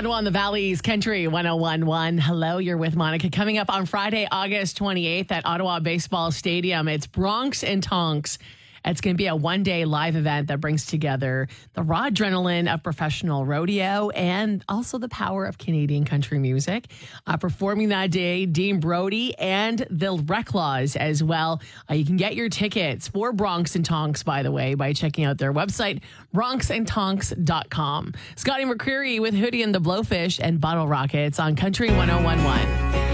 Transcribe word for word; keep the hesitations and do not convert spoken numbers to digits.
Ottawa and the Valley's Country one oh one point one. Hello, you're with Monica. Coming up on Friday, August twenty-eighth at Ottawa Baseball Stadium, it's Bronx and Tonks. It's going to be a one-day live event that brings together the raw adrenaline of professional rodeo and also the power of Canadian country music. Uh, performing that day, Dean Brody and the Reclaws as well. Uh, you can get your tickets for Bronx and Tonks, by the way, by checking out their website, bronx and tonks dot com. Scotty McCreery with Hoodie and the Blowfish and Bottle Rockets on Country one oh one point one.